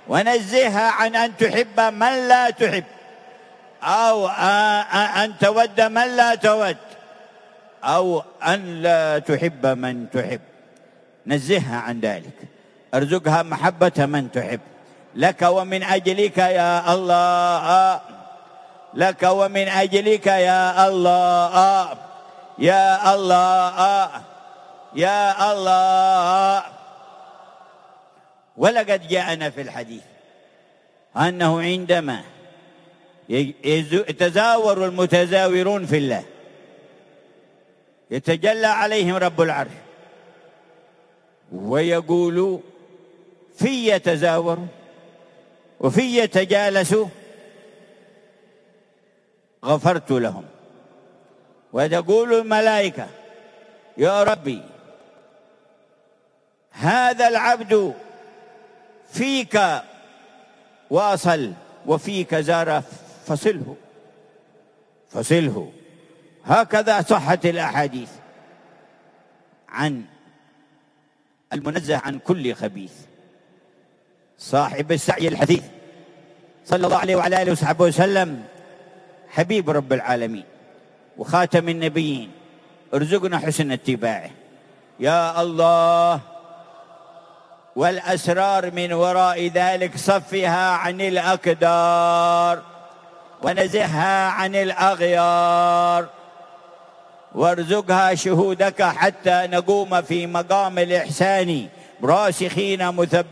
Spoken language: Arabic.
ونزهها عن أن تحب من لا تحب، أو أن تود من لا تود، أو أن لا تحب من تحب. نزهها عن ذلك، ارزقها محبة من تحب، لك ومن أجلك يا الله، لك ومن أجلك يا الله، يا الله، يا الله. ولقد جاءنا في الحديث أنه عندما يتزاور المتزاورون في الله يتجلى عليهم رب العرش ويقول في يتزاوروا وفي يتجالسوا غفرت لهم. وتقول الملائكة يا ربي هذا العبد فيك واصل وفيك زار فصله. هكذا صحت الأحاديث عن المنزه عن كل خبيث، صاحب السعي الحثيث صلى الله عليه وعلى آله وصحبه وسلم، حبيب رب العالمين وخاتم النبيين، ارزقنا حسن اتباعه يا الله. والأسرار من وراء ذلك صفها عن الأكدار ونزهها عن الأغيار، وارزقها شهودك حتى نقوم في مقام الإحسان راسخين مثبتين